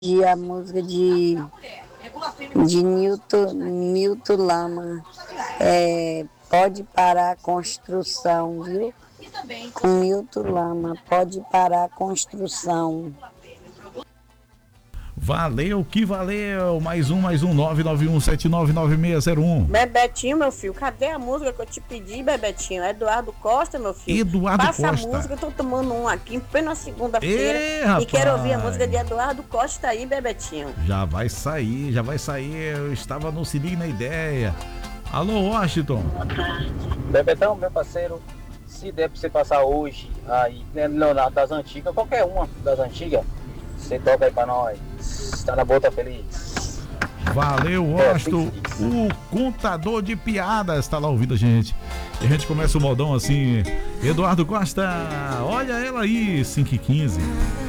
A música de Nilton Lama. Pode parar a construção, viu? Com Nilton Lama, pode parar a construção. Valeu, que valeu! Mais um, 991799601. Bebetinho, meu filho, cadê a música que eu te pedi, Bebetinho? Eduardo Costa, meu filho. Eduardo Passa Costa. a música, eu tô tomando um aqui em plena segunda-feira e quero ouvir a música de Eduardo Costa aí, Bebetinho. Já vai sair, eu estava no Se Liga na Ideia. Alô, Washington. Bebetão, meu parceiro, se der pra você passar hoje aí, não, das antigas, qualquer uma das antigas, você toca aí pra nós. Tá na boa, tá feliz. Valeu, Washington. O contador de piadas tá lá ouvindo a gente. E a gente começa o modão assim. Eduardo Costa, olha ela aí, 5h15.